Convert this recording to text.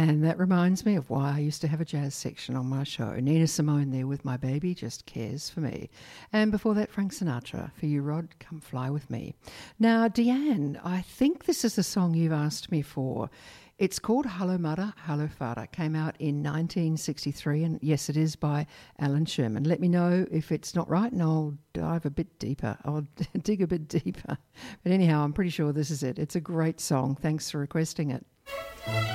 And that reminds me of why I used to have a jazz section on my show. Nina Simone there with My Baby Just Cares For Me. And before that, Frank Sinatra, For You, Rod, Come Fly With Me. Now, Deanne, I think this is the song you've asked me for. It's called Hello Mudder, Hello Father. Came out in 1963, and yes, it is by Alan Sherman. Let me know if it's not right, and I'll dive a bit deeper. I'll dig a bit deeper. But anyhow, I'm pretty sure this is it. It's a great song. Thanks for requesting it.